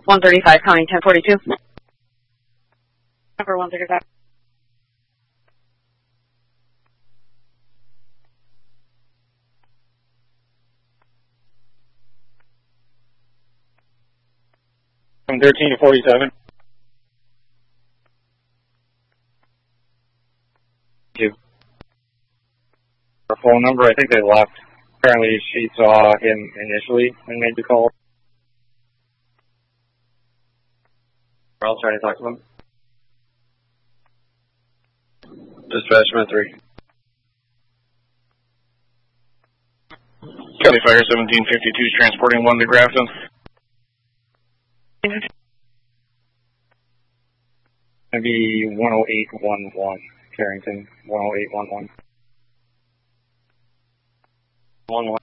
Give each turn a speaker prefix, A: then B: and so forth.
A: 135, calling 1042. Number 135.
B: From 13 to 47. Thank you. Our phone number, I think they left. Apparently she saw him initially and made the call. I'll try to talk to him. Dispatchment 3.
C: Kelly Fire 1752 is transporting 1 to Grafton.
B: Maybe 10811, Carrington, 10811. 11.